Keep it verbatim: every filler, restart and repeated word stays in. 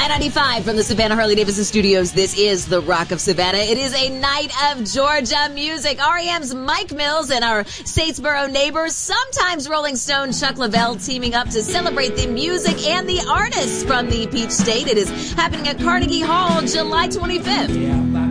I ninety-five from the Savannah Harley-Davidson studios. This is the Rock of Savannah. It is a night of Georgia music. R E M's Mike Mills and our Statesboro neighbors, sometimes Rolling Stone Chuck Leavell, teaming up to celebrate the music and the artists from the Peach State. It is happening at Carnegie Hall July twenty-fifth.